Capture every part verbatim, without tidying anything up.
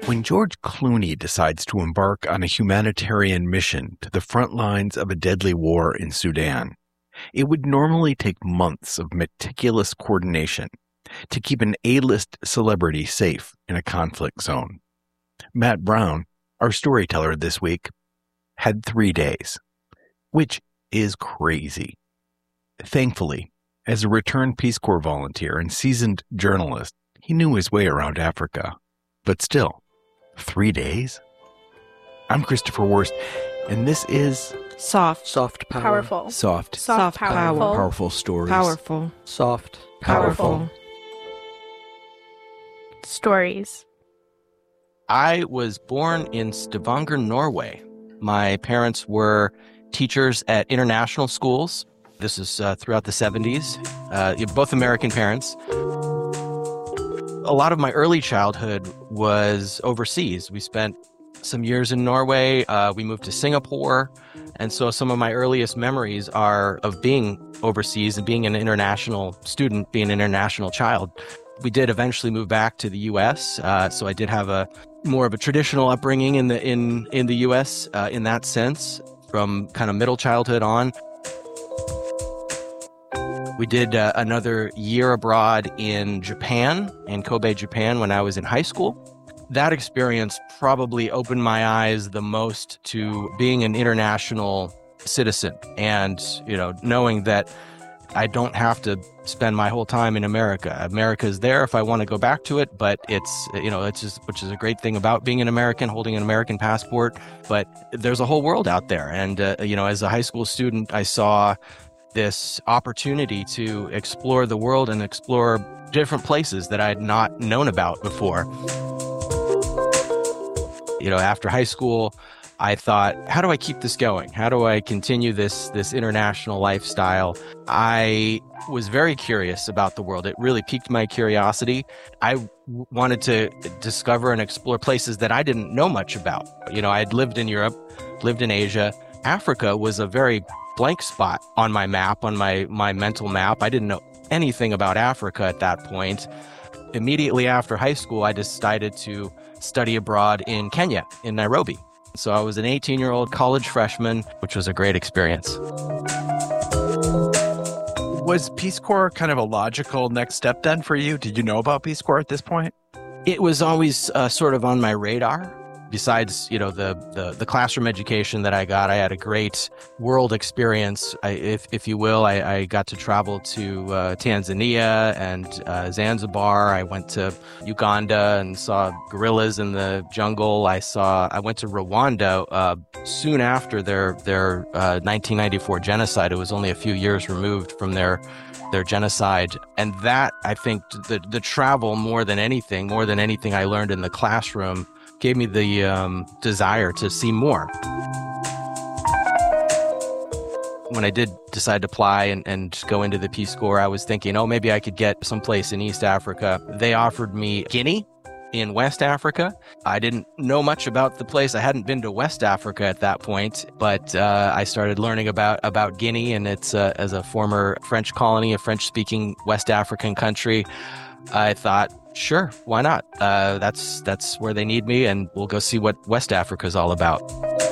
When George Clooney decides to embark on a humanitarian mission to the front lines of a deadly war in Sudan, it would normally take months of meticulous coordination to keep an A-list celebrity safe in a conflict zone. Matt Brown, our storyteller this week, had three days, which is crazy. Thankfully, as a returned Peace Corps volunteer and seasoned journalist, he knew his way around Africa. But still, three days? I'm Christopher Worst, and this is Soft. Soft power. Powerful. Soft. Soft power. power. Powerful stories. Powerful. Soft. Powerful. Stories. I was born in Stavanger, Norway. My parents were teachers at international schools. This is uh, throughout the seventies. Uh, both American parents. A lot of my early childhood was overseas. We spent some years in Norway. Uh, we moved to Singapore. And so some of my earliest memories are of being overseas and being an international student, being an international child. We did eventually move back to the U S, uh, so I did have a more of a traditional upbringing in the in in the U S uh, in that sense, from kind of middle childhood on. We did uh, another year abroad in Japan, in Kobe, Japan, when I was in high school. That experience probably opened my eyes the most to being an international citizen and, you know, knowing that I don't have to spend my whole time in America. America is there if I want to go back to it, but it's, you know, it's just, which is a great thing about being an American, holding an American passport. But there's a whole world out there. And, uh, you know, as a high school student, I saw this opportunity to explore the world and explore different places that I had not known about before. You know, after high school, I thought, how do I keep this going? How do I continue this this international lifestyle? I was very curious about the world. It really piqued my curiosity. I w- wanted to discover and explore places that I didn't know much about. You know, I had lived in Europe, lived in Asia. Africa was a very blank spot on my map, on my, my mental map. I didn't know anything about Africa at that point. Immediately after high school, I decided to study abroad in Kenya, in Nairobi. So I was an eighteen-year-old college freshman, which was a great experience. Was Peace Corps kind of a logical next step then for you? Did you know about Peace Corps at this point? It was always uh, sort of on my radar. Besides, you know, the, the, the classroom education that I got, I had a great world experience, I, if if you will. I, I got to travel to uh, Tanzania and uh, Zanzibar. I went to Uganda and saw gorillas in the jungle. I saw. I went to Rwanda uh, soon after their their uh, nineteen ninety-four genocide. It was only a few years removed from their their genocide, and that, I think, the the travel more than anything, more than anything I learned in the classroom, gave me the um, desire to see more. When I did decide to apply and, and go into the Peace Corps, I was thinking, oh, maybe I could get someplace in East Africa. They offered me Guinea in West Africa. I didn't know much about the place. I hadn't been to West Africa at that point, but uh, I started learning about, about Guinea, and it's uh, as a former French colony, a French-speaking West African country. I thought, sure, why not? Uh, that's that's where they need me, and we'll go see what West Africa is all about.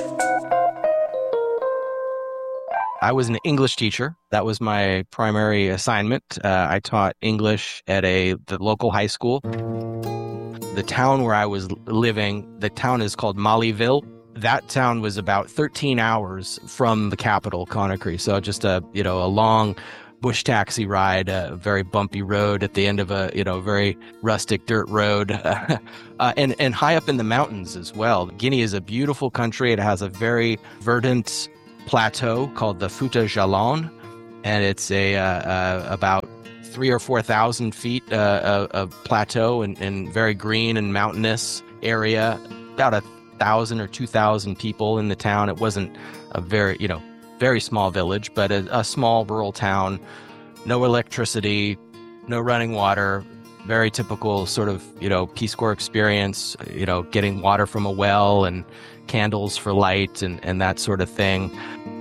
I was an English teacher. That was my primary assignment. Uh, I taught English at a the local high school. The town where I was living, the town is called Malieville. That town was about thirteen hours from the capital, Conakry. So just a you know a long bush taxi ride, a very bumpy road at the end of a, you know, very rustic dirt road, uh, and, and high up in the mountains as well. Guinea is a beautiful country. It has a very verdant plateau called the Fouta Jalon, and it's a uh, uh, about three or four thousand feet uh, of plateau and, and very green and mountainous area. About a thousand or two thousand people in the town. It wasn't a very, you know, very small village, but a, a small rural town, no electricity, no running water, very typical sort of, you know, Peace Corps experience, you know, getting water from a well and candles for light and, and that sort of thing.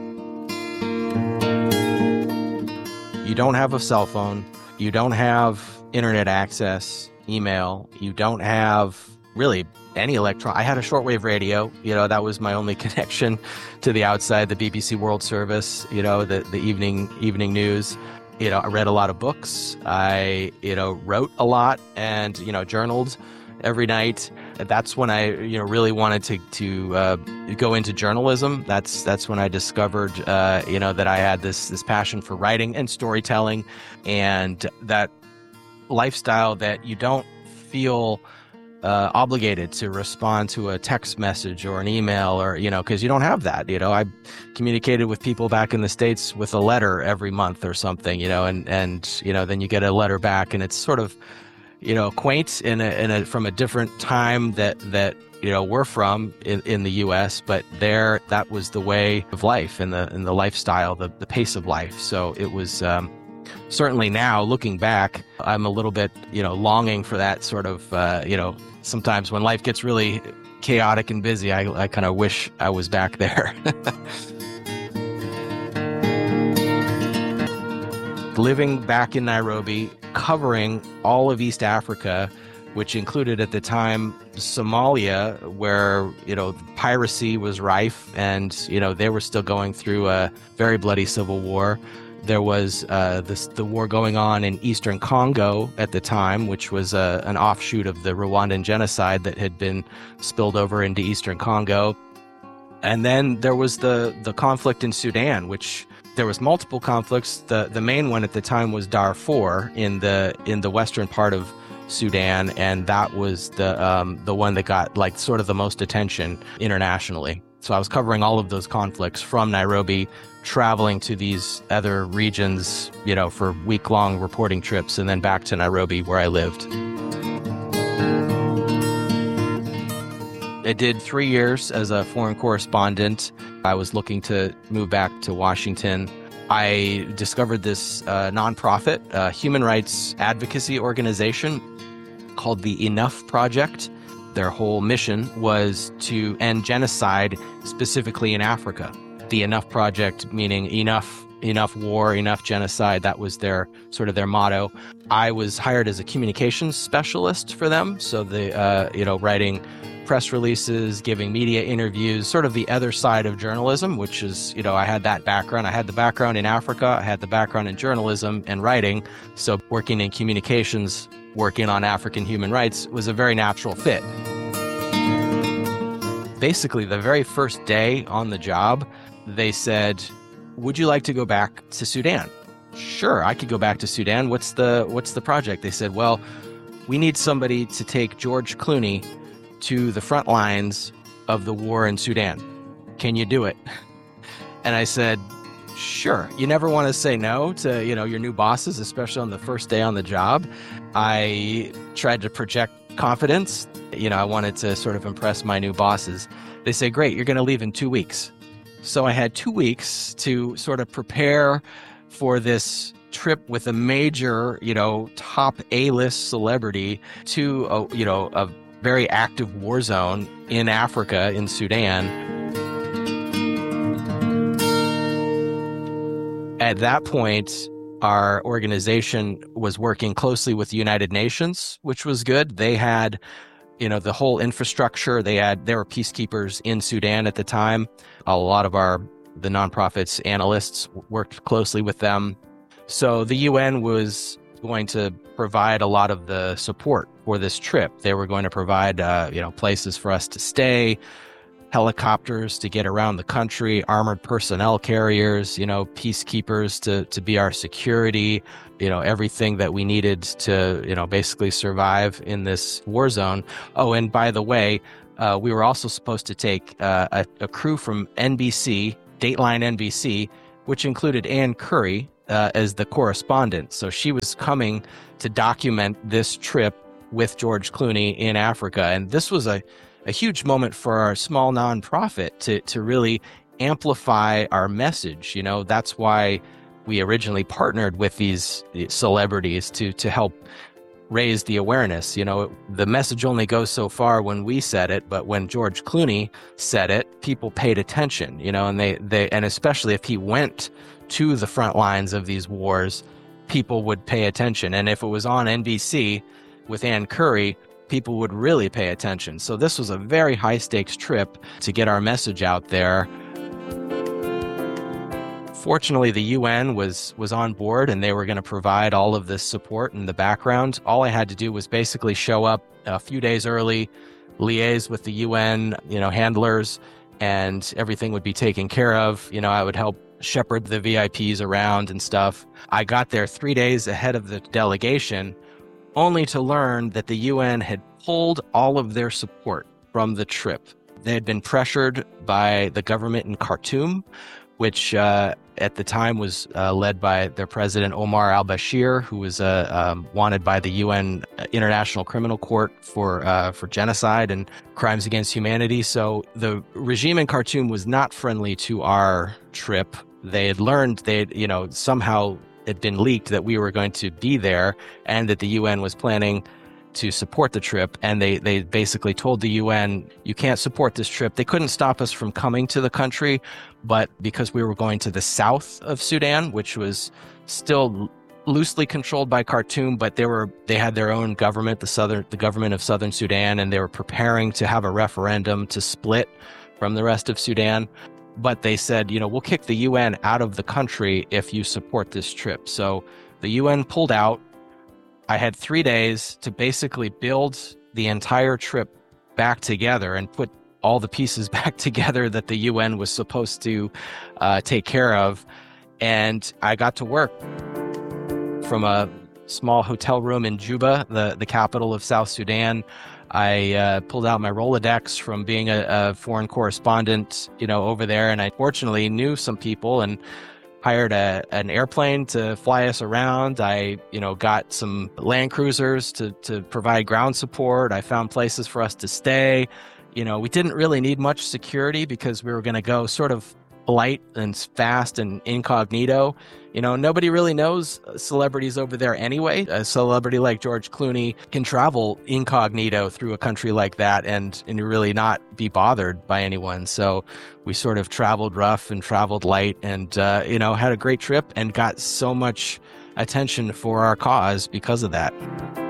You don't have a cell phone. You don't have internet access, email. You don't have really any electron. I had a shortwave radio, you know, that was my only connection to the outside, the B B C World Service, you know, the, the evening, evening news. You know, I read a lot of books. I, you know, wrote a lot and, you know, journaled every night. That's when I, you know, really wanted to, to uh, go into journalism. That's, that's when I discovered, uh, you know, that I had this, this passion for writing and storytelling, and that lifestyle that you don't feel Uh, obligated to respond to a text message or an email, or, you know, because you don't have that. You know, I communicated with people back in the States with a letter every month or something, you know, and, and, you know, then you get a letter back and it's sort of, you know, quaint in a, in a, from a different time that, that, you know, we're from in, in the U S, but there, that was the way of life and the, and the lifestyle, the, the pace of life. So it was, um, certainly now looking back, I'm a little bit, you know, longing for that sort of, uh, you know, sometimes when life gets really chaotic and busy, I, I kind of wish I was back there. Living back in Nairobi, covering all of East Africa, which included at the time Somalia, where, you know, piracy was rife and, you know, they were still going through a very bloody civil war. There was uh, this, the war going on in Eastern Congo at the time, which was uh, an offshoot of the Rwandan genocide that had been spilled over into Eastern Congo. And then there was the, the conflict in Sudan, which there was multiple conflicts. The, the main one at the time was Darfur in the, in the western part of Sudan, and that was the, um, the one that got like sort of the most attention internationally. So I was covering all of those conflicts from Nairobi, traveling to these other regions, you know, for week-long reporting trips, and then back to Nairobi where I lived. I did three years as a foreign correspondent. I was looking to move back to Washington. I discovered this uh, nonprofit, uh, human rights advocacy organization called the Enough Project. Their whole mission was to end genocide, specifically in Africa. The Enough Project, meaning enough, enough war, enough genocide. That was their sort of their motto. I was hired as a communications specialist for them. So the, uh, you know, writing press releases, giving media interviews, sort of the other side of journalism, which is, you know, I had that background. I had the background in Africa. I had the background in journalism and writing. So working in communications, working on African human rights was a very natural fit. Basically, the very first day on the job, they said, would you like to go back to Sudan? Sure, I could go back to Sudan. What's the what's the project? They said, well, we need somebody to take George Clooney to the front lines of the war in Sudan. Can you do it? And I said, sure. You never want to say no to, you know, your new bosses, especially on the first day on the job. I tried to project confidence. You know, I wanted to sort of impress my new bosses. They say, great, you're going to leave in two weeks. So I had two weeks to sort of prepare for this trip with a major, you know, top A-list celebrity to, a, you know, a very active war zone in Africa, in Sudan. At that point, our organization was working closely with the United Nations, which was good. They had, you know, the whole infrastructure. They had, there were peacekeepers in Sudan at the time. A lot of our, the nonprofits, analysts worked closely with them. So the U N was going to provide a lot of the support for this trip. They were going to provide, uh, you know, places for us to stay, helicopters to get around the country, armored personnel carriers, you know, peacekeepers to, to be our security, you know, everything that we needed to, you know, basically survive in this war zone. Oh, and by the way, uh, we were also supposed to take uh, a, a crew from N B C, Dateline N B C, which included Ann Curry uh, as the correspondent. So she was coming to document this trip with George Clooney in Africa. And this was a a huge moment for our small nonprofit to, to really amplify our message. You know, that's why we originally partnered with these celebrities to, to help raise the awareness. You know, the message only goes so far when we said it, but when George Clooney said it, people paid attention, you know, and they, they, and especially if he went to the front lines of these wars, people would pay attention. And if it was on N B C with Ann Curry, people would really pay attention. So this was a very high-stakes trip to get our message out there. Fortunately, the U N was was on board, and they were going to provide all of this support in the background. All I had to do was basically show up a few days early, liaise with the U N, you know, handlers, and everything would be taken care of. You know, I would help shepherd the V I Ps around and stuff. I got there three days ahead of the delegation, only to learn that the U N had pulled all of their support from the trip. They had been pressured by the government in Khartoum, which uh, at the time was uh, led by their president, Omar al-Bashir, who was uh, um, wanted by the U N International Criminal Court for uh, for genocide and crimes against humanity. So the regime in Khartoum was not friendly to our trip. They had learned, they had, you know, somehow it had been leaked that we were going to be there and that the U N was planning to support the trip, and they they basically told the U N, you can't support this trip. They couldn't stop us from coming to the country, but because we were going to the south of Sudan, which was still loosely controlled by Khartoum, but they were they had their own government, the southern the government of southern Sudan, and they were preparing to have a referendum to split from the rest of Sudan. But they said, you know, we'll kick the U N out of the country if you support this trip. So the U N pulled out. I had three days to basically build the entire trip back together and put all the pieces back together that the U N was supposed to uh, take care of. And I got to work from a small hotel room in Juba, the, the capital of South Sudan. I uh, pulled out my Rolodex from being a, a foreign correspondent, you know, over there. And I fortunately knew some people and hired a, an airplane to fly us around. I, you know, got some Land Cruisers to, to provide ground support. I found places for us to stay. You know, we didn't really need much security because we were going to go sort of light and fast and incognito. You know, nobody really knows celebrities over there anyway. A celebrity like George Clooney can travel incognito through a country like that and, and really not be bothered by anyone. So we sort of traveled rough and traveled light and, uh, you know, had a great trip and got so much attention for our cause because of that.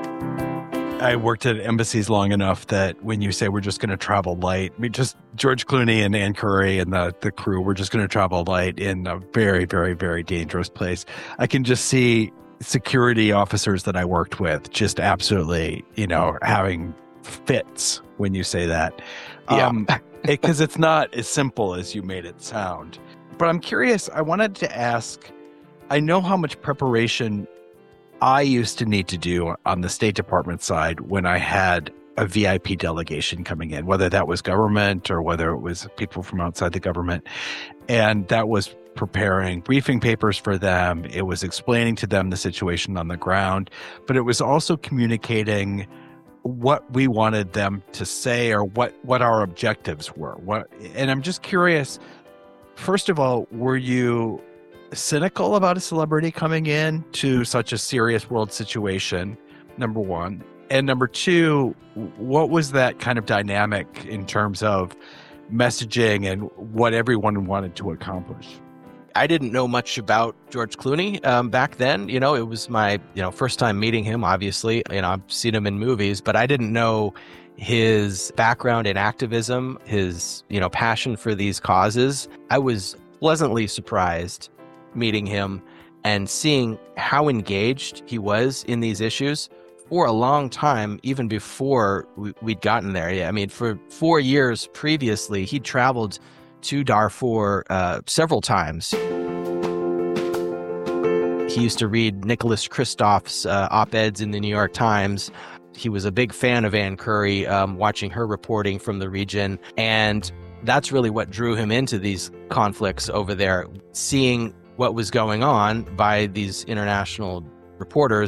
I worked at embassies long enough that when you say we're just going to travel light, I mean, just George Clooney and Ann Curry and the, the crew, we're just going to travel light in a very, very, very dangerous place. I can just see security officers that I worked with just absolutely, you know, having fits when you say that. Yeah. Um, because it's not as simple as you made it sound. But I'm curious, I wanted to ask, I know how much preparation I used to need to do on the State Department side when I had a V I P delegation coming in, whether that was government or whether it was people from outside the government. And that was preparing briefing papers for them. It was explaining to them the situation on the ground, but it was also communicating what we wanted them to say or what, what our objectives were. What, and I'm just curious, first of all, were you cynical about a celebrity coming in to such a serious world situation, number one? And number two, what was that kind of dynamic in terms of messaging and what everyone wanted to accomplish? I didn't know much about George Clooney um, back then. You know, it was my, you know, first time meeting him, obviously. You know, I've seen him in movies, but I didn't know his background in activism, his, you know, passion for these causes. I was pleasantly surprised meeting him and seeing how engaged he was in these issues for a long time, even before we, we'd gotten there. Yeah, I mean, for four years previously, he'd traveled to Darfur uh, several times. He used to read Nicholas Kristof's uh, op-eds in the New York Times. He was a big fan of Ann Curry, um, watching her reporting from the region. And that's really what drew him into these conflicts over there, seeing what was going on by these international reporters